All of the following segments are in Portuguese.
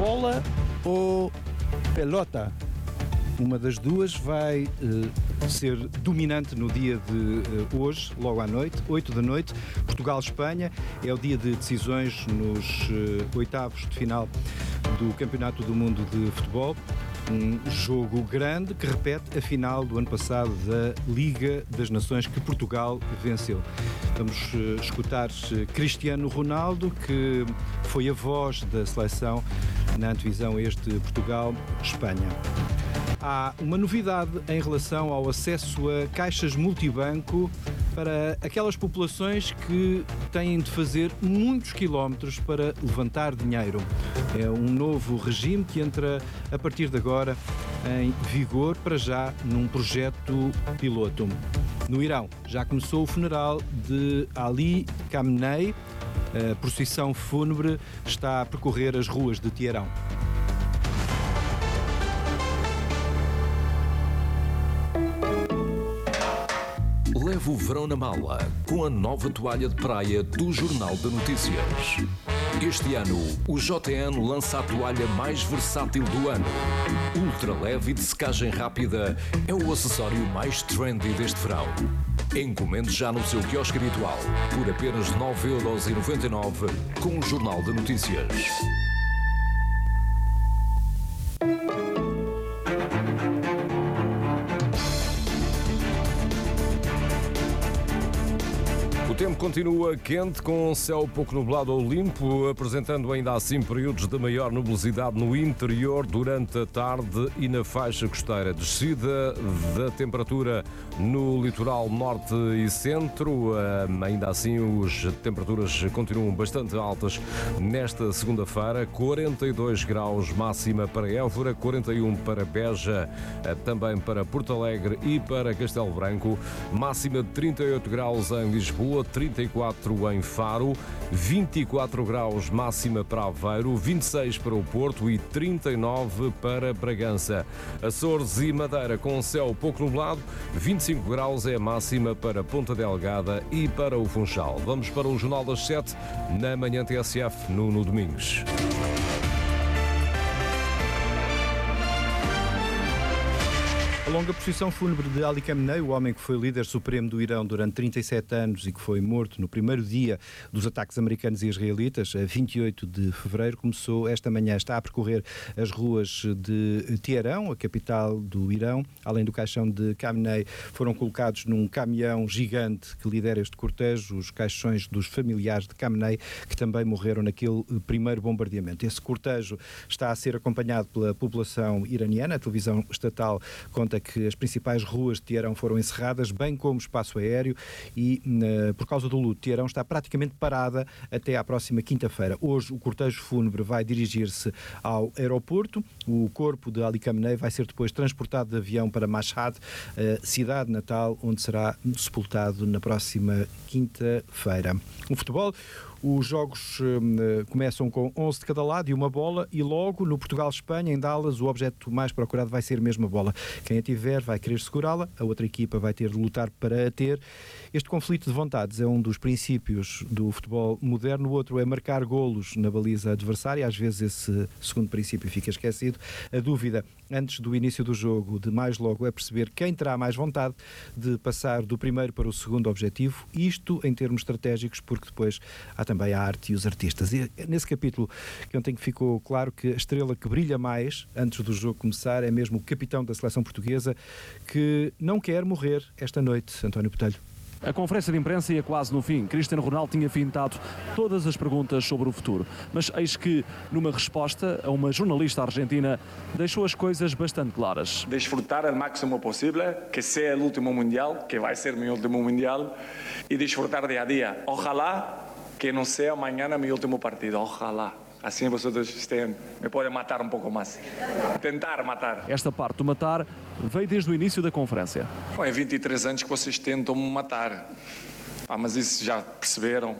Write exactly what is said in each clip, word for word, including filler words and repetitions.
Bola ou pelota? Uma das duas vai uh, ser dominante no dia de uh, hoje, logo à noite, oito da noite, Portugal-Espanha. É o dia de decisões nos uh, oitavos de final do Campeonato do Mundo de Futebol. Um jogo grande que repete a final do ano passado da Liga das Nações que Portugal venceu. Vamos uh, escutar Cristiano Ronaldo, que foi a voz da seleção na antevisão a este Portugal-Espanha. Há uma novidade em relação ao acesso a caixas multibanco para aquelas populações que têm de fazer muitos quilómetros para levantar dinheiro. É um novo regime que entra a partir de agora em vigor, para já num projeto piloto. No Irão já começou o funeral de Ali Khamenei. A procissão fúnebre está a percorrer as ruas de Teherão. Leve o verão na mala com a nova toalha de praia do Jornal de Notícias. Este ano, o J N lança a toalha mais versátil do ano. Ultra leve e de secagem rápida, é o acessório mais trendy deste verão. Encomende já no seu quiosque habitual por apenas nove euros e noventa e nove com o Jornal de Notícias. O tempo continua quente, com céu pouco nublado ou limpo, apresentando ainda assim períodos de maior nubosidade no interior durante a tarde e na faixa costeira. Descida da temperatura no litoral norte e centro, ainda assim as temperaturas continuam bastante altas nesta segunda-feira. quarenta e dois graus máxima para Évora, quarenta e um para Beja, também para Porto Alegre e para Castelo Branco, máxima de trinta e oito graus em Lisboa, trinta e quatro em Faro, vinte e quatro graus máxima para Aveiro, vinte e seis para o Porto e trinta e nove para Bragança. Açores e Madeira com céu pouco nublado, vinte e cinco graus é a máxima para Ponta Delgada e para o Funchal. Vamos para o Jornal das sete, na manhã T S F, Nuno Domingos. A longa procissão fúnebre de Ali Khamenei, o homem que foi líder supremo do Irão durante trinta e sete anos e que foi morto no primeiro dia dos ataques americanos e israelitas, a vinte e oito de fevereiro, começou esta manhã. Está a percorrer as ruas de Teherão, a capital do Irão. Além do caixão de Khamenei, foram colocados num caminhão gigante que lidera este cortejo os caixões dos familiares de Khamenei, que também morreram naquele primeiro bombardeamento. Esse cortejo está a ser acompanhado pela população iraniana. A televisão estatal conta que as principais ruas de Teherão foram encerradas, bem como espaço aéreo, e uh, por causa do luto, Teherão está praticamente parada até à próxima quinta-feira. Hoje o cortejo fúnebre vai dirigir-se ao aeroporto. O corpo de Ali Khamenei vai ser depois transportado de avião para Mashhad, uh, cidade natal, onde será sepultado na próxima quinta-feira. No futebol, os jogos uh, começam com onze de cada lado e uma bola, e logo no Portugal-Espanha, em Dallas, o objeto mais procurado vai ser mesmo a bola. Quem a tiver vai querer segurá-la, a outra equipa vai ter de lutar para a ter. Este conflito de vontades é um dos princípios do futebol moderno. O outro é marcar golos na baliza adversária. Às vezes esse segundo princípio fica esquecido. A dúvida antes do início do jogo, de mais logo, é perceber quem terá mais vontade de passar do primeiro para o segundo objetivo. Isto em termos estratégicos, porque depois há também a arte e os artistas. E nesse capítulo que ontem ficou claro que a estrela que brilha mais antes do jogo começar é mesmo o capitão da seleção portuguesa, que não quer morrer esta noite, António Botelho. A conferência de imprensa ia quase no fim. Cristiano Ronaldo tinha fintado todas as perguntas sobre o futuro. Mas eis que, numa resposta a uma jornalista argentina, deixou as coisas bastante claras. Desfrutar al máximo posible, que sea el último mundial, que vai ser mi último mundial, e desfrutar dia a dia. Ojalá que não seja amanhã meu último partido. Ojalá. Assim vocês estén, me podem matar um pouco mais. Tentar matar. Esta parte do matar veio desde o início da conferência. Bom, é vinte e três anos que vocês tentam me matar. Ah, mas isso já perceberam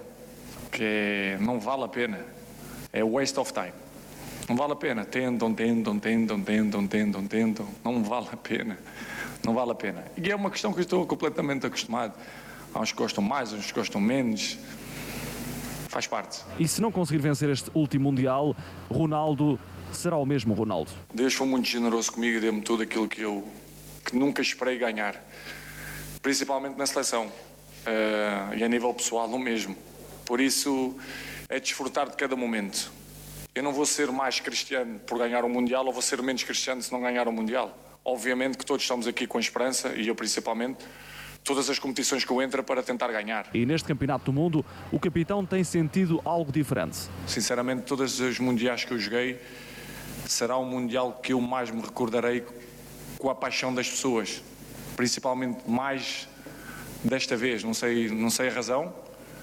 que não vale a pena. É waste of time. Não vale a pena. Tentam, tentam, tentam, tentam, tentam, tentam. Não vale a pena. Não vale a pena. E é uma questão que eu estou completamente acostumado. Há uns que gostam mais, uns que gostam menos. faz parte. E se não conseguir vencer este último Mundial, Ronaldo será o mesmo Ronaldo? Deus foi muito generoso comigo e deu-me tudo aquilo que eu que nunca esperei ganhar, principalmente na seleção, uh, e a nível pessoal o mesmo. Por isso é desfrutar de cada momento. Eu não vou ser mais cristiano por ganhar o Mundial ou vou ser menos cristiano se não ganhar o Mundial. Obviamente que todos estamos aqui com esperança, e eu principalmente, todas as competições que eu entro para tentar ganhar. E neste Campeonato do Mundo, o capitão tem sentido algo diferente? Sinceramente, todos os mundiais que eu joguei, será o Mundial que eu mais me recordarei com a paixão das pessoas. Principalmente mais desta vez, não sei, não sei a razão,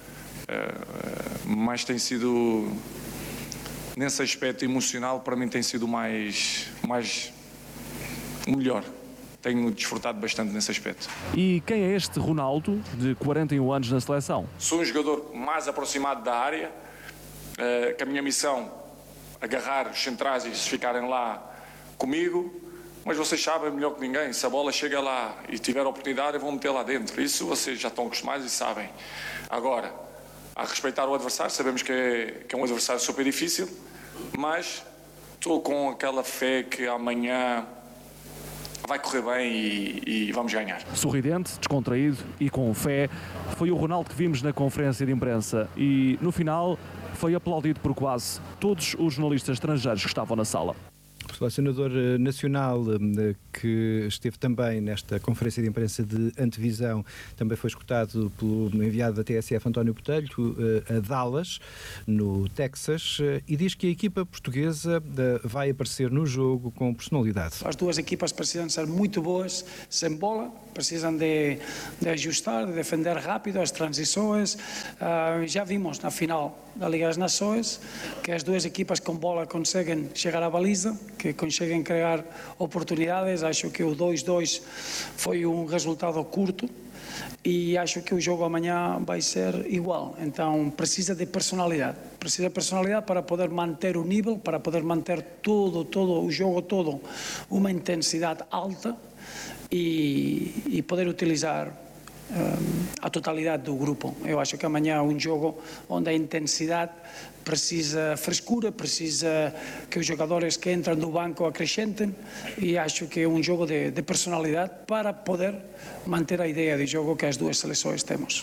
mas tem sido, nesse aspecto emocional, para mim tem sido mais, mais o melhor. Tenho desfrutado bastante nesse aspecto. E quem é este Ronaldo, de quarenta e um anos na seleção? Sou um jogador mais aproximado da área, uh, que a minha missão agarrar os centrais e se ficarem lá comigo, mas vocês sabem melhor que ninguém, se a bola chega lá e tiver a oportunidade, eu vou meter lá dentro. Isso vocês já estão acostumados e sabem. Agora, a respeitar o adversário, sabemos que é, que é um adversário super difícil, mas estou com aquela fé que amanhã vai correr bem e, e vamos ganhar. Sorridente, descontraído e com fé, foi o Ronaldo que vimos na conferência de imprensa e, no final, foi aplaudido por quase todos os jornalistas estrangeiros que estavam na sala. O selecionador nacional que esteve também nesta conferência de imprensa de antevisão também foi escutado pelo enviado da T S F, António Botelho, a Dallas, no Texas, e diz que a equipa portuguesa vai aparecer no jogo com personalidade. As duas equipas precisam ser muito boas sem bola, precisam de, de ajustar, de defender rápido as transições. Uh, já vimos na final da Liga das Nações que as duas equipas com bola conseguem chegar à baliza, que conseguem criar oportunidades. Acho que o dois a dois foi um resultado curto e acho que o jogo amanhã vai ser igual. Então precisa de personalidade, precisa de personalidade para poder manter o nível, para poder manter todo, todo o jogo todo uma intensidade alta e, e poder utilizar um, a totalidade do grupo. Eu acho que amanhã é um jogo onde a intensidade precisa frescura, precisa que os jogadores que entram do banco acrescentem, e acho que é um jogo de, de personalidade para poder manter a ideia de jogo que as duas seleções temos.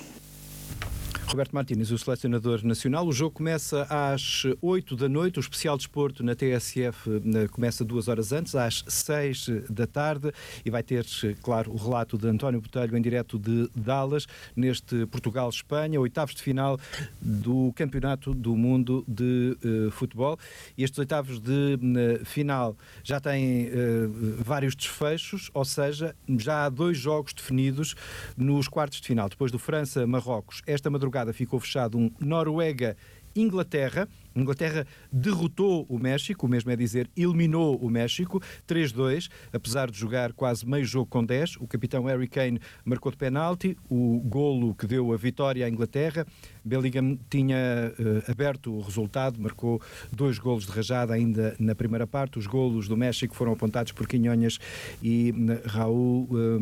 Roberto Martínez, o selecionador nacional. O jogo começa às oito da noite. O especial desporto na T S F começa duas horas antes, às seis da tarde, e vai ter, claro, o relato de António Botelho em direto de Dallas, neste Portugal-Espanha, oitavos de final do Campeonato do Mundo de uh, Futebol. E estes oitavos de uh, final já têm uh, vários desfechos, ou seja, já há dois jogos definidos nos quartos de final. Depois do França-Marrocos, esta madrugada ficou fechado um Noruega-Inglaterra. Inglaterra derrotou o México, o mesmo é dizer, eliminou o México, três a dois, apesar de jogar quase meio jogo com dez. O capitão Harry Kane marcou de penalti, o golo que deu a vitória à Inglaterra. Bellingham tinha uh, aberto o resultado, marcou dois golos de rajada ainda na primeira parte. Os golos do México foram apontados por Quinhonhas e uh, Raul uh,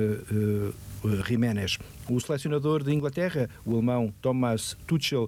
uh, uh, Jiménez. O selecionador de Inglaterra, o alemão Thomas Tuchel,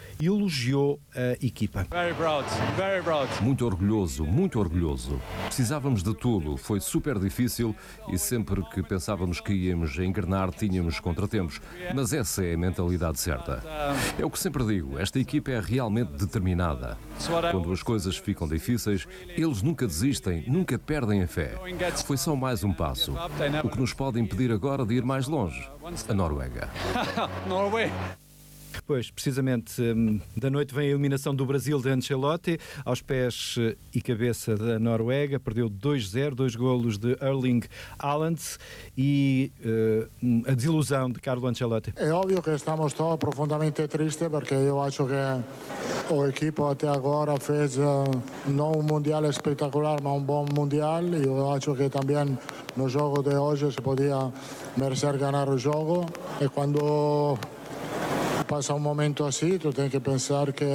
elogiou a equipa. Very proud, very proud. Muito orgulhoso, muito orgulhoso. Precisávamos de tudo, foi super difícil e sempre que pensávamos que íamos engrenar tínhamos contratempos, mas essa é a mentalidade certa. É o que sempre digo, esta equipa é realmente determinada. Quando as coisas ficam difíceis, eles nunca desistem, nunca perdem a fé. Foi só mais um passo. O que nos pode impedir agora de ir mais longe? A Noruega. Norway. Pois, precisamente, da noite vem a eliminação do Brasil de Ancelotti, aos pés e cabeça da Noruega, perdeu dois a zero, dois golos de Erling Haaland e uh, a desilusão de Carlo Ancelotti. É óbvio que estamos todos profundamente tristes, porque eu acho que o equipo até agora fez uh, não um mundial espetacular, mas um bom mundial, e eu acho que também no jogo de hoje se podia merecer ganhar o jogo, e quando passa um momento assim, tu tens que pensar que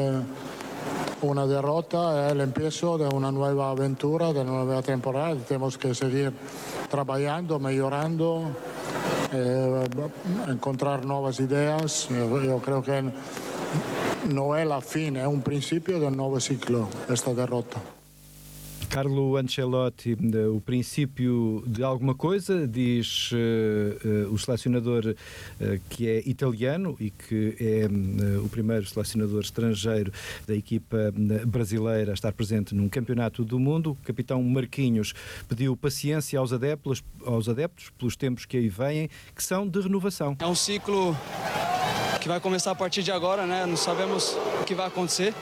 uma derrota é o começo de uma nova aventura, de uma nova temporada. Temos que seguir trabalhando, melhorando, eh, encontrar novas ideias. Eu, eu creio que não é a fim, é um princípio de um novo ciclo, esta derrota. Carlo Ancelotti, o princípio de alguma coisa, diz uh, uh, o selecionador uh, que é italiano e que é uh, o primeiro selecionador estrangeiro da equipa brasileira a estar presente num campeonato do mundo. O capitão Marquinhos pediu paciência aos adeptos, aos adeptos pelos tempos que aí vêm, que são de renovação. É um ciclo que vai começar a partir de agora, né? Não sabemos o que vai acontecer.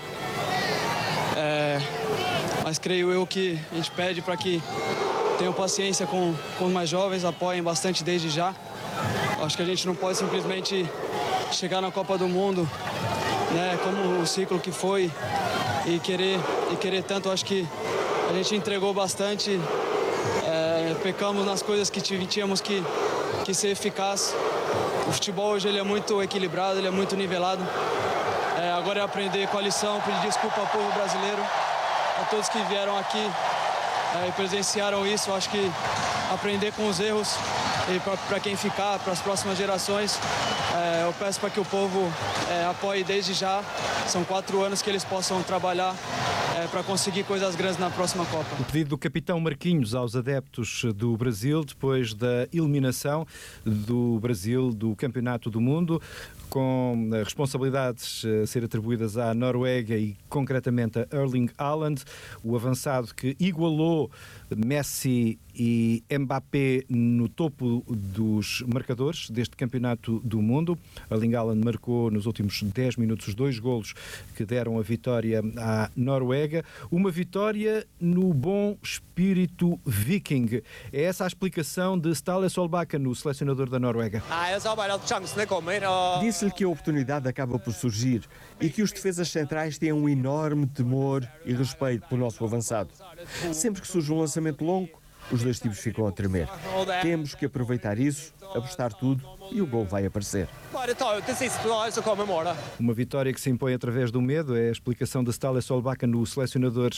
É... Mas creio eu que a gente pede para que tenham paciência com, com os mais jovens, apoiem bastante desde já. Acho que a gente não pode simplesmente chegar na Copa do Mundo, né, como o ciclo que foi, e querer, e querer tanto. Acho que a gente entregou bastante, é, pecamos nas coisas que tínhamos que, que ser eficaz. O futebol hoje ele é muito equilibrado, ele é muito nivelado. É, agora é aprender com a lição, pedir desculpa ao povo brasileiro, a todos que vieram aqui e é, presenciaram isso. Acho que aprender com os erros e para quem ficar, para as próximas gerações, é, eu peço para que o povo é, apoie desde já. São quatro anos que eles possam trabalhar é, para conseguir coisas grandes na próxima Copa. O pedido do capitão Marquinhos aos adeptos do Brasil depois da eliminação do Brasil do Campeonato do Mundo, com responsabilidades a ser atribuídas à Noruega e concretamente a Erling Haaland, o avançado que igualou Messi e Mbappé no topo dos marcadores deste Campeonato do Mundo. Erling Haaland marcou nos últimos dez minutos dois golos que deram a vitória à Noruega. Uma vitória no bom espírito viking. É essa a explicação de Ståle Solbakken, o selecionador da Noruega. Disse-lhe que a oportunidade acaba por surgir e que os defesas centrais têm um enorme temor e respeito pelo nosso avançado. Sempre que surge um lançamento longo, os dois tipos ficam a tremer. Temos que aproveitar isso, apostar tudo e o gol vai aparecer. Uma vitória que se impõe através do medo é a explicação de Ståle Solbakken, o selecionador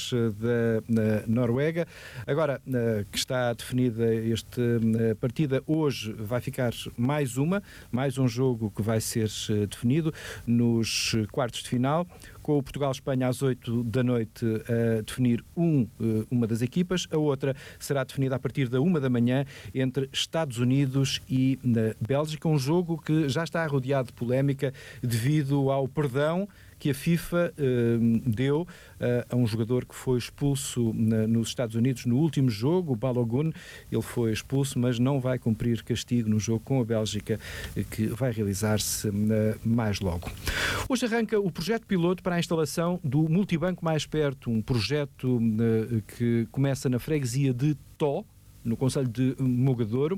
da Noruega. Agora que está definida esta partida, hoje vai ficar mais uma, mais um jogo que vai ser definido nos quartos de final, com o Portugal-Espanha às oito da noite a definir um, uma das equipas. A outra será definida a partir da uma da manhã entre Estados Unidos e Bélgica, um jogo que já está rodeado de polémica devido ao perdão que a FIFA eh, deu eh, a um jogador que foi expulso na, nos Estados Unidos no último jogo, o Balogun. Ele foi expulso, mas não vai cumprir castigo no jogo com a Bélgica, eh, que vai realizar-se eh, mais logo. Hoje arranca o projeto piloto para a instalação do multibanco mais perto, um projeto eh, que começa na freguesia de Tó, no concelho de Mogadouro.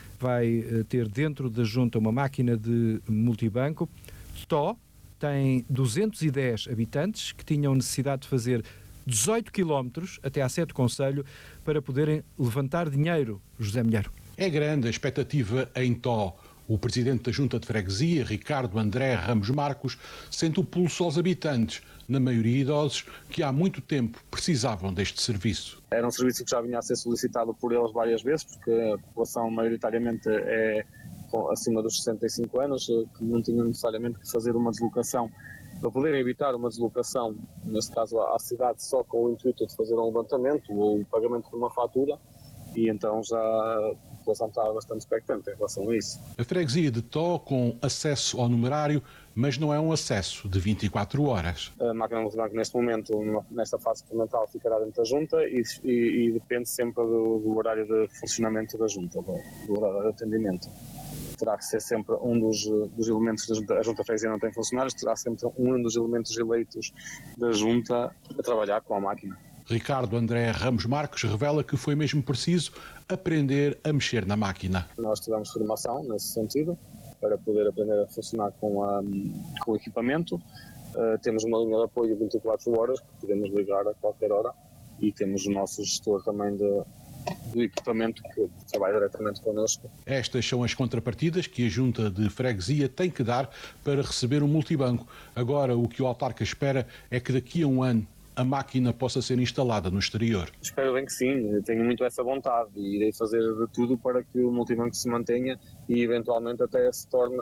Vai eh, ter dentro da junta uma máquina de multibanco. Tó tem duzentos e dez habitantes que tinham necessidade de fazer dezoito quilómetros até à sede do concelho para poderem levantar dinheiro. José Milheiro. É grande a expectativa em Tó. O presidente da Junta de Freguesia, Ricardo André Ramos Marcos, sente o pulso aos habitantes, na maioria idosos, que há muito tempo precisavam deste serviço. Era um serviço que já vinha a ser solicitado por eles várias vezes, porque a população maioritariamente é acima dos sessenta e cinco anos, que não tinham necessariamente que fazer uma deslocação. Para poderem evitar uma deslocação, neste caso à cidade, só com o intuito de fazer um levantamento ou o pagamento de uma fatura, e então já a população está bastante expectante em relação a isso. A freguesia de Tó com acesso ao numerário, mas não é um acesso de vinte e quatro horas. A máquina de multibanco neste momento, nesta fase experimental, ficará dentro da junta e, e, e depende sempre do, do horário de funcionamento da junta, do, do horário de atendimento. Terá que ser sempre um dos, dos elementos da junta. A junta freguesia não tem funcionários, terá sempre um dos elementos eleitos da junta a trabalhar com a máquina. Ricardo André Ramos Marcos revela que foi mesmo preciso aprender a mexer na máquina. Nós tivemos formação nesse sentido, para poder aprender a funcionar com, a, com o equipamento. Uh, temos uma linha de apoio de vinte e quatro horas, que podemos ligar a qualquer hora, e temos o nosso gestor também de, de equipamento, que trabalha diretamente connosco. Estas são as contrapartidas que a Junta de Freguesia tem que dar para receber um multibanco. Agora, o que o autarca espera é que daqui a um ano a máquina possa ser instalada no exterior. Espero bem que sim, tenho muito essa vontade e irei fazer de tudo para que o multibanco se mantenha e eventualmente até se torne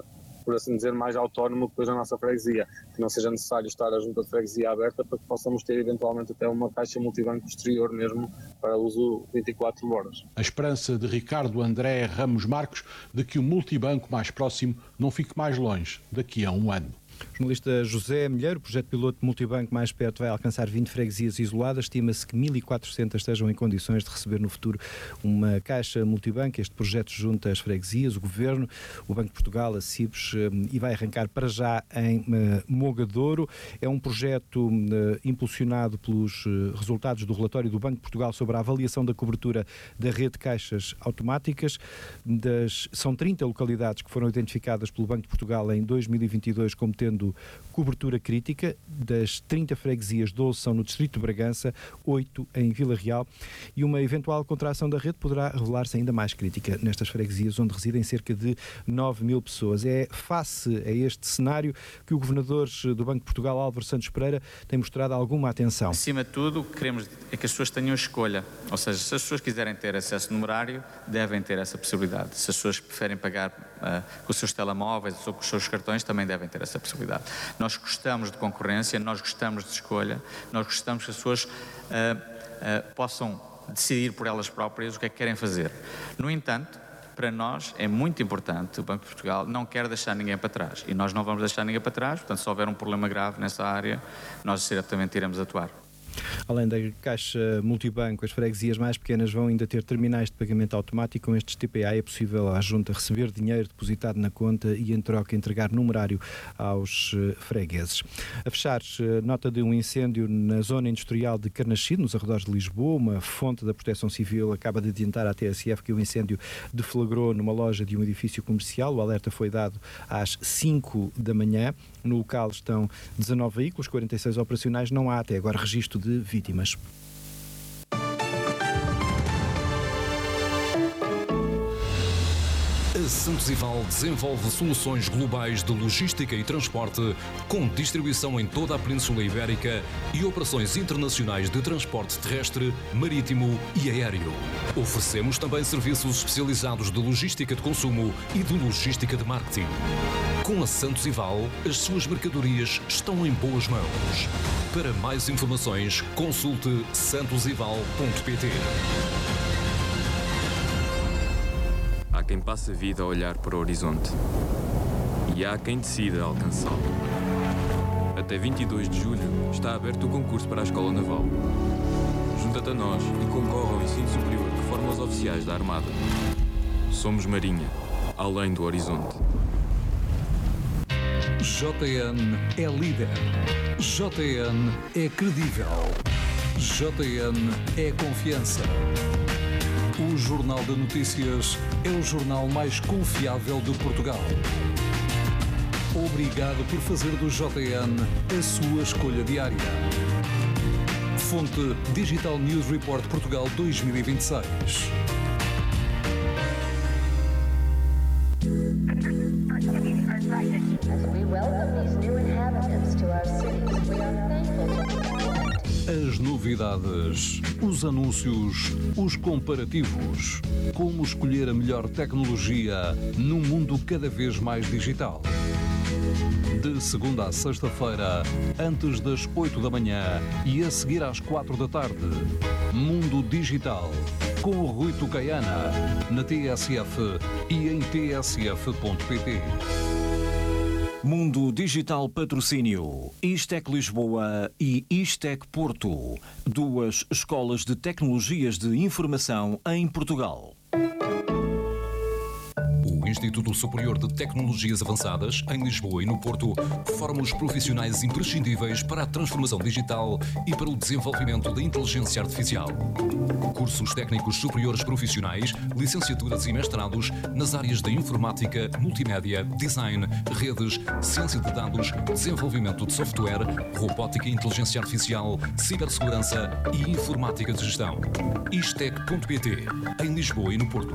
por assim dizer, mais autónomo depois da nossa freguesia, que não seja necessário estar a junta de freguesia aberta para que possamos ter eventualmente até uma caixa multibanco posterior mesmo para uso vinte e quatro horas. A esperança de Ricardo André Ramos Marcos de que o multibanco mais próximo não fique mais longe daqui a um ano. O jornalista José Milheiro, o projeto piloto multibanco mais perto vai alcançar vinte freguesias isoladas. Estima-se que mil e quatrocentas estejam em condições de receber no futuro uma caixa multibanco. Este projeto junta as freguesias, o Governo, o Banco de Portugal, a Cibes, e vai arrancar para já em Mogadouro. É um projeto impulsionado pelos resultados do relatório do Banco de Portugal sobre a avaliação da cobertura da rede de caixas automáticas. Das, são trinta localidades que foram identificadas pelo Banco de Portugal em dois mil e vinte e dois como tendo cobertura crítica. Das trinta freguesias, doze são no distrito de Bragança, oito em Vila Real, e uma eventual contração da rede poderá revelar-se ainda mais crítica nestas freguesias onde residem cerca de nove mil pessoas. É face a este cenário que o governador do Banco de Portugal, Álvaro Santos Pereira, tem mostrado alguma atenção. Acima de tudo, o que queremos é que as pessoas tenham escolha, ou seja, se as pessoas quiserem ter acesso numerário, devem ter essa possibilidade. Se as pessoas preferem pagar uh, com os seus telemóveis ou com os seus cartões, também devem ter essa possibilidade. Nós gostamos de concorrência, nós gostamos de escolha, nós gostamos que as pessoas uh, uh, possam decidir por elas próprias o que é que querem fazer. No entanto, para nós é muito importante, o Banco de Portugal não quer deixar ninguém para trás e nós não vamos deixar ninguém para trás, portanto, se houver um problema grave nessa área, nós diretamente iremos atuar. Além da caixa multibanco, as freguesias mais pequenas vão ainda ter terminais de pagamento automático. Com estes T P A é possível à junta receber dinheiro depositado na conta e, em troca, entregar numerário aos fregueses. A fechar, nota de um incêndio na zona industrial de Carnaxide, nos arredores de Lisboa. Uma fonte da Proteção Civil acaba de adiantar à T S F que o incêndio deflagrou numa loja de um edifício comercial. O alerta foi dado às cinco da manhã. No local estão dezanove veículos, quarenta e seis operacionais. Não há até agora registro de vítimas. A Santos Ival desenvolve soluções globais de logística e transporte com distribuição em toda a Península Ibérica e operações internacionais de transporte terrestre, marítimo e aéreo. Oferecemos também serviços especializados de logística de consumo e de logística de marketing. Com a Santos Ival, as suas mercadorias estão em boas mãos. Para mais informações, consulte santos ival ponto pt. Há quem passe a vida a olhar para o horizonte e há quem decida alcançá-lo. Até vinte e dois de julho está aberto o concurso para a Escola Naval. Junta-te a nós e concorre ao ensino superior que forma os oficiais da Armada. Somos Marinha, além do horizonte. J N é líder. J N é credível. J N é confiança. O Jornal de Notícias é o jornal mais confiável de Portugal. Obrigado por fazer do J N a sua escolha diária. Fonte Digital News Report Portugal dois mil e vinte e seis. As novidades, os anúncios, os comparativos. Como escolher a melhor tecnologia num mundo cada vez mais digital. De segunda a sexta-feira, antes das oito da manhã e a seguir às quatro da tarde. Mundo Digital, com o Rui Tucaiana, na T S F e em t s f ponto p t. Mundo Digital Patrocínio, Istec Lisboa e Istec Porto, duas escolas de tecnologias de informação em Portugal. O Instituto Superior de Tecnologias Avançadas, em Lisboa e no Porto, forma os profissionais imprescindíveis para a transformação digital e para o desenvolvimento da inteligência artificial. Cursos técnicos superiores profissionais, licenciaturas e mestrados nas áreas da informática, multimédia, design, redes, ciência de dados, desenvolvimento de software, robótica e inteligência artificial, cibersegurança e informática de gestão. Istec ponto p t, em Lisboa e no Porto.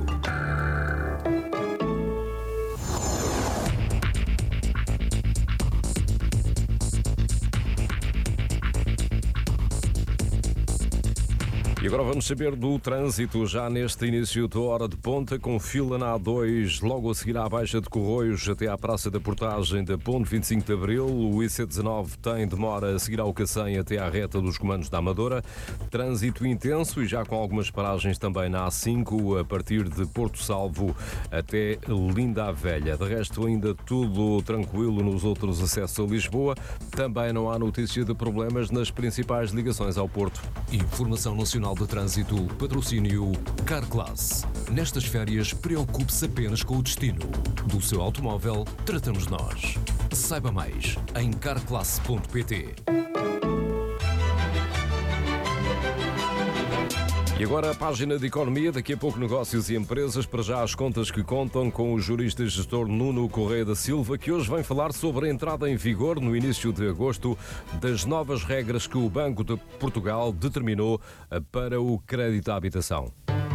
E agora vamos saber do trânsito, já neste início da hora de ponta, com fila na A dois, logo a seguir à Baixa de Corroios, até à Praça da Portagem da Ponte vinte e cinco de Abril. O I C dezanove tem demora a seguir ao Cacém até à reta dos Comandos da Amadora. Trânsito intenso e já com algumas paragens também na A cinco, a partir de Porto Salvo até Linda a Velha. De resto, ainda tudo tranquilo nos outros acessos a Lisboa. Também não há notícia de problemas nas principais ligações ao Porto. Informação Nacional de Trânsito, patrocínio Carclass. Nestas férias, preocupe-se apenas com o destino. Do seu automóvel, tratamos nós. Saiba mais em carclass ponto pt. E agora a página de Economia, daqui a pouco negócios e empresas, para já as contas que contam com o jurista e gestor Nuno Correia da Silva, que hoje vem falar sobre a entrada em vigor, no início de agosto, das novas regras que o Banco de Portugal determinou para o crédito à habitação.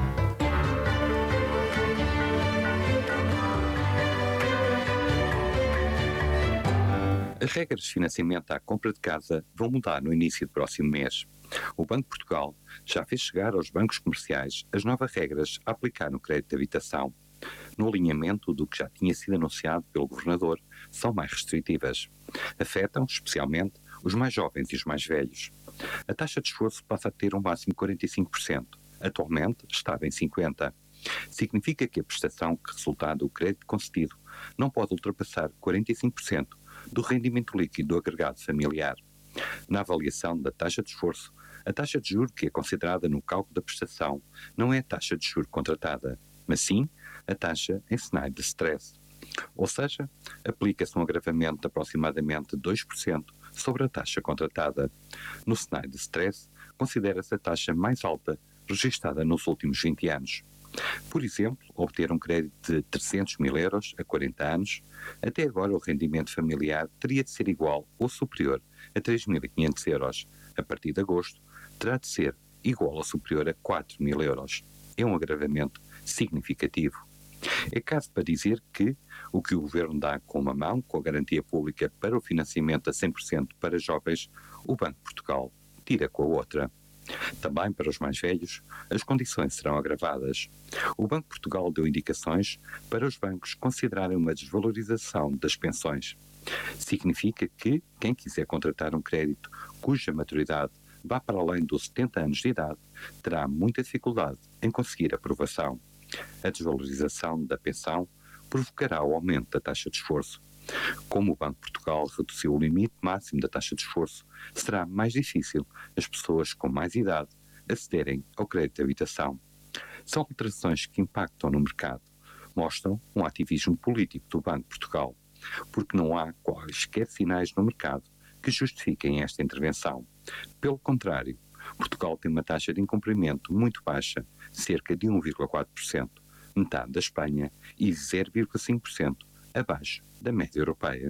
As regras de financiamento à compra de casa vão mudar no início do próximo mês. O Banco de Portugal já fez chegar aos bancos comerciais as novas regras a aplicar no crédito de habitação. No alinhamento do que já tinha sido anunciado pelo Governador, são mais restritivas. Afetam, especialmente, os mais jovens e os mais velhos. A taxa de esforço passa a ter um máximo de quarenta e cinco por cento. Atualmente estava em cinquenta por cento. Significa que a prestação que resultar do crédito concedido não pode ultrapassar quarenta e cinco por cento do rendimento líquido do agregado familiar. Na avaliação da taxa de esforço, a taxa de juros que é considerada no cálculo da prestação não é a taxa de juros contratada, mas sim a taxa em cenário de stress. Ou seja, aplica-se um agravamento de aproximadamente dois por cento sobre a taxa contratada. No cenário de stress, considera-se a taxa mais alta registada nos últimos vinte anos. Por exemplo, obter um crédito de trezentos mil euros a quarenta anos, até agora o rendimento familiar teria de ser igual ou superior a três mil e quinhentos euros. A partir de agosto, terá de ser igual ou superior a quatro mil euros. É um agravamento significativo. É caso para dizer que o que o Governo dá com uma mão, com a garantia pública para o financiamento a cem por cento para jovens, o Banco de Portugal tira com a outra. Também para os mais velhos, as condições serão agravadas. O Banco de Portugal deu indicações para os bancos considerarem uma desvalorização das pensões. Significa que quem quiser contratar um crédito cuja maturidade vá para além dos setenta anos de idade terá muita dificuldade em conseguir aprovação. A desvalorização da pensão provocará o aumento da taxa de esforço. Como o Banco de Portugal reduziu o limite máximo da taxa de esforço, será mais difícil as pessoas com mais idade acederem ao crédito de habitação. São alterações que impactam no mercado, mostram um ativismo político do Banco de Portugal, porque não há quaisquer sinais no mercado que justifiquem esta intervenção. Pelo contrário, Portugal tem uma taxa de incumprimento muito baixa, cerca de um vírgula quatro por cento, metade da Espanha e zero vírgula cinco por cento abaixo da média europeia.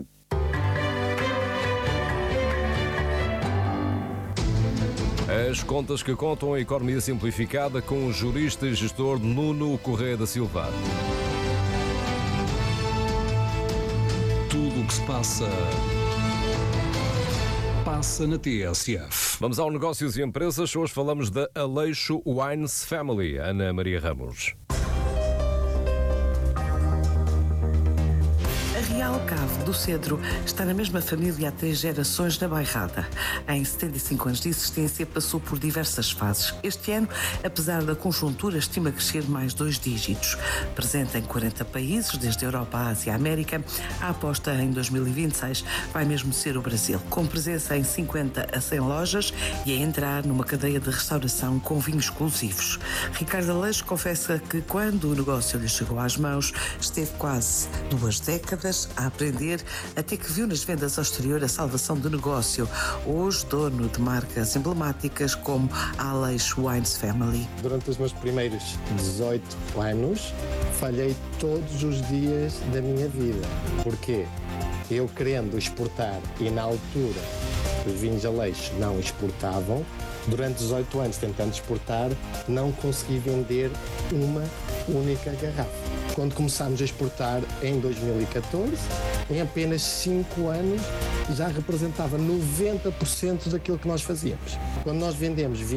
As contas que contam a economia simplificada com o jurista e gestor Nuno Correia da Silva. Tudo o que se passa, passa na T S F. Vamos ao Negócios e Empresas. Hoje falamos da Aleixo Wines Family. Ana Maria Ramos. Real Cave do Cedro está na mesma família há três gerações na Bairrada. Em setenta e cinco anos de existência passou por diversas fases. Este ano, apesar da conjuntura, estima crescer mais dois dígitos. Presente em quarenta países, desde a Europa, a Ásia e a América, a aposta em dois mil e vinte e seis vai mesmo ser o Brasil, com presença em cinquenta a cem lojas e a entrar numa cadeia de restauração com vinhos exclusivos. Ricardo Aleixo confessa que quando o negócio lhe chegou às mãos, esteve quase duas décadas a aprender, até que viu nas vendas ao exterior a salvação do negócio. Hoje, dono de marcas emblemáticas como a Aleixo Wines Family. Durante os meus primeiros dezoito anos, falhei todos os dias da minha vida. Porquê? Eu querendo exportar e na altura os vinhos Aleixo não exportavam, durante dezoito anos tentando exportar, não consegui vender uma única garrafa. Quando começámos a exportar em dois mil e catorze, em apenas cinco anos já representava noventa por cento daquilo que nós fazíamos. Quando nós vendemos vinho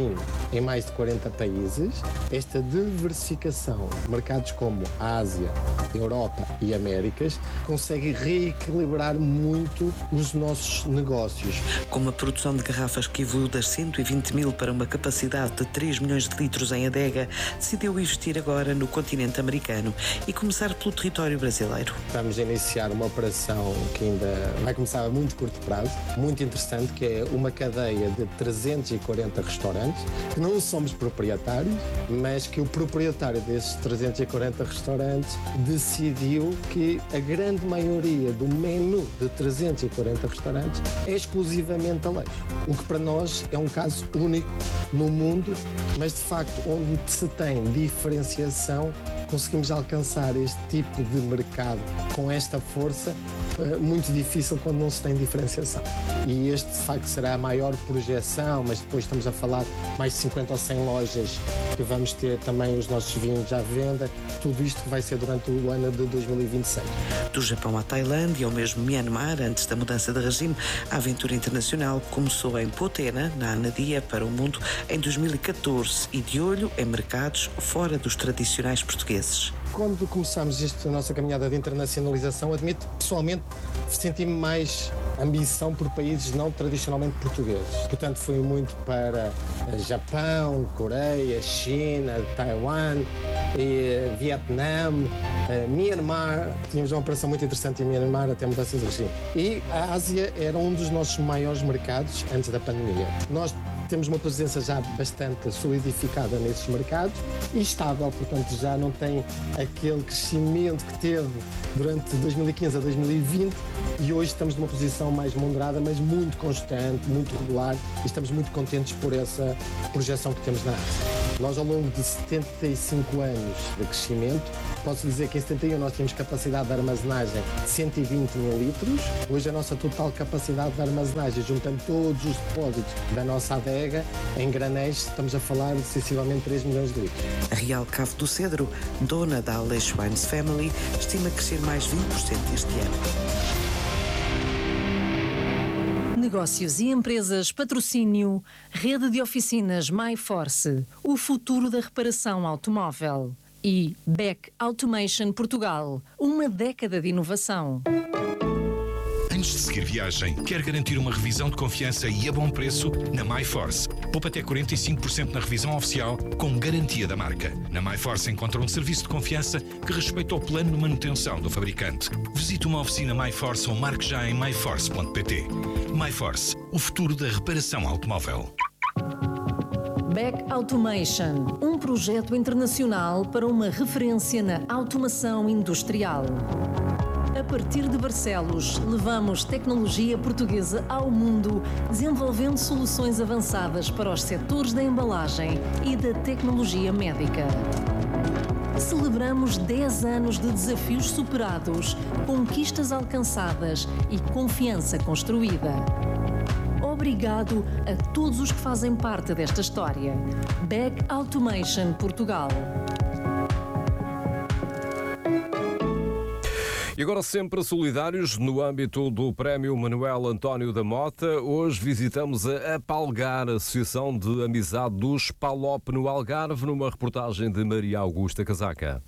em mais de quarenta países. Esta diversificação, mercados como Ásia, Europa e Américas, consegue reequilibrar muito os nossos negócios. Com uma produção de garrafas que evoluiu das cento e vinte mil para uma capacidade de três milhões de litros em adega, decidiu investir agora no continente americano e começar pelo território brasileiro. Estamos a iniciar uma operação que ainda vai começar a muito curto prazo, muito interessante, que é uma cadeia de trezentos e quarenta restaurantes, que não somos proprietários, mas que o proprietário desses trezentos e quarenta restaurantes decidiu que a grande maioria do menu de trezentos e quarenta restaurantes é exclusivamente Aleixo. O que para nós é um caso único no mundo, mas de facto onde se tem diferenciação, conseguimos alcançar este tipo de mercado com esta força, muito difícil quando não se tem diferenciação. E este de facto será a maior projeção, mas depois estamos a falar mais de cinquenta ou cem lojas que vamos ter também os nossos vinhos à venda, tudo isto que vai ser durante o ano de dois mil e vinte e seis. Do Japão à Tailândia ou mesmo Myanmar, antes da mudança de regime, a aventura internacional começou em Potena, na Anadia, para o mundo em dois mil e catorze e de olho em mercados fora dos tradicionais portugueses. Quando começamos esta nossa caminhada de internacionalização, admito pessoalmente senti-me mais ambição por países não tradicionalmente portugueses. Portanto, fui muito para Japão, Coreia, China, Taiwan, e Vietnã, Myanmar. Tínhamos uma operação muito interessante em Myanmar até mudança de regime. E a Ásia era um dos nossos maiores mercados antes da pandemia. Nós temos uma presença já bastante solidificada nesses mercados e estável, portanto já não tem aquele crescimento que teve durante dois mil e quinze a dois mil e vinte e hoje estamos numa posição mais moderada, mas muito constante, muito regular e estamos muito contentes por essa projeção que temos na Ásia. Nós, ao longo de setenta e cinco anos de crescimento, posso dizer que em setenta e um nós tínhamos capacidade de armazenagem de cento e vinte mil litros. Hoje a nossa total capacidade de armazenagem, juntando todos os depósitos da nossa adega, em granéis, estamos a falar de sensivelmente três milhões de litros. A Real Cave do Cedro, dona da Aleixo Wines Family, estima crescer mais vinte por cento este ano. Negócios e empresas, patrocínio, rede de oficinas MyForce, o futuro da reparação automóvel. E Beck Automation Portugal, uma década de inovação. Antes de seguir viagem, quer garantir uma revisão de confiança e a bom preço? Na MyForce. Poupa até quarenta e cinco por cento na revisão oficial, com garantia da marca. Na MyForce encontra um serviço de confiança que respeita o plano de manutenção do fabricante. Visite uma oficina MyForce ou marque já em my force ponto p t. MyForce, o futuro da reparação automóvel. Beck Automation, um projeto internacional para uma referência na automação industrial. A partir de Barcelos, levamos tecnologia portuguesa ao mundo, desenvolvendo soluções avançadas para os setores da embalagem e da tecnologia médica. Celebramos dez anos de desafios superados, conquistas alcançadas e confiança construída. Obrigado a todos os que fazem parte desta história. Beck Automation Portugal. E agora, sempre solidários, no âmbito do Prémio Manuel António da Mota, hoje visitamos a Apalgar, a Associação de Amizade dos Palop no Algarve, numa reportagem de Maria Augusta Casaca.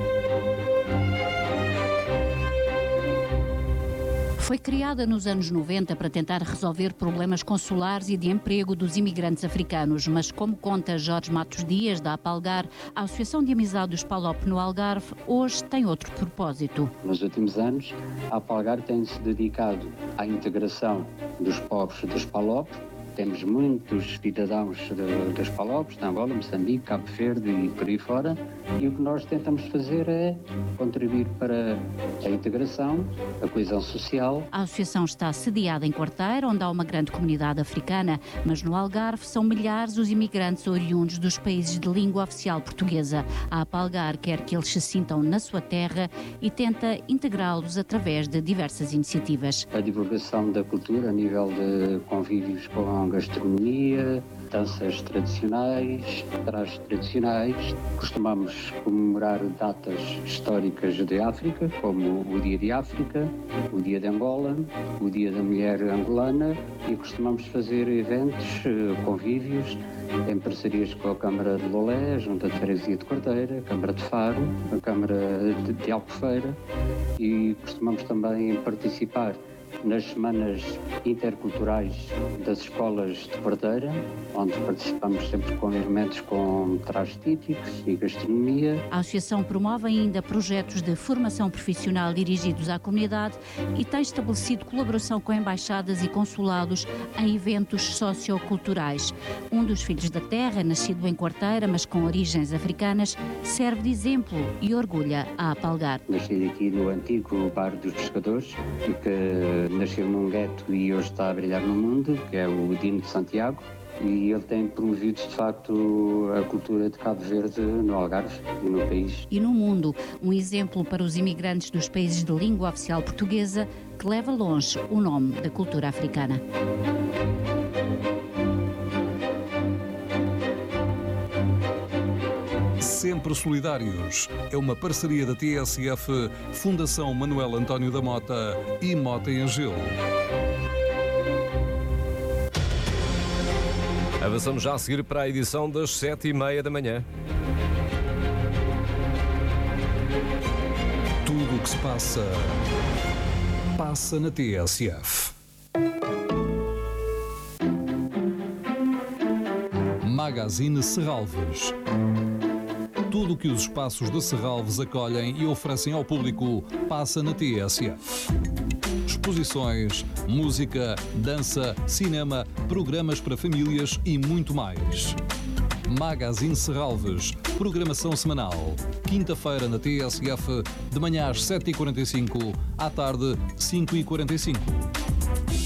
Foi criada nos anos noventa para tentar resolver problemas consulares e de emprego dos imigrantes africanos, mas como conta Jorge Matos Dias, da Apalgar, a Associação de Amizade dos Palop no Algarve hoje tem outro propósito. Nos últimos anos, a Apalgar tem-se dedicado à integração dos povos dos Palop. Temos muitos cidadãos de, dos Palopes, de Angola, Moçambique, Cabo Verde e por aí fora, e o que nós tentamos fazer é contribuir para a integração, a coesão social. A associação está sediada em Quarteira, onde há uma grande comunidade africana, mas no Algarve são milhares os imigrantes oriundos dos países de língua oficial portuguesa. A Apalgar quer que eles se sintam na sua terra e tenta integrá-los através de diversas iniciativas. A divulgação da cultura a nível de convívios com com gastronomia, danças tradicionais, trajes tradicionais. Costumamos comemorar datas históricas de África, como o Dia de África, o Dia de Angola, o Dia da Mulher Angolana, e costumamos fazer eventos, convívios, em parcerias com a Câmara de Lolé, a Junta de Freguesia de Cordeira, a Câmara de Faro, a Câmara de, de Albufeira, e costumamos também participar nas semanas interculturais das escolas de Cordeira, onde participamos sempre com elementos com trajes típicos e gastronomia. A Associação promove ainda projetos de formação profissional dirigidos à comunidade e tem estabelecido colaboração com embaixadas e consulados em eventos socioculturais. Um dos filhos da terra, nascido em Quarteira, mas com origens africanas, serve de exemplo e orgulha a Apalgar. Nasci aqui no antigo Bar dos Pescadores, e que nasceu num gueto e hoje está a brilhar no mundo, que é o Dino de Santiago, e ele tem promovido de facto a cultura de Cabo Verde no Algarve e no país. E no mundo, um exemplo para os imigrantes dos países de língua oficial portuguesa, que leva longe o nome da cultura africana. Sempre Solidários é uma parceria da T S F, Fundação Manuel António da Mota e Mota em Gelo. Avançamos já a seguir para a edição das sete e meia da manhã. Tudo o que se passa, passa na T S F. Magazine Serralves. Tudo o que os espaços de Serralves acolhem e oferecem ao público passa na T S F. Exposições, música, dança, cinema, programas para famílias e muito mais. Magazine Serralves, programação semanal. Quinta-feira na T S F, de manhã às sete e quarenta e cinco, à tarde cinco e quarenta e cinco.